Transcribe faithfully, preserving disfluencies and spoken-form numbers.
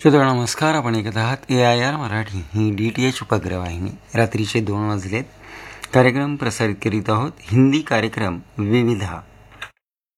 श्रोता नमस्कार. आपण ऐकत आहात ए I R Marathi he D T H उपग्रहवाहिनी. रात्रीचे दोन वाजलेत. कार्यक्रम प्रसारित करीत आहोत. हिंदी कार्यक्रम विविधा.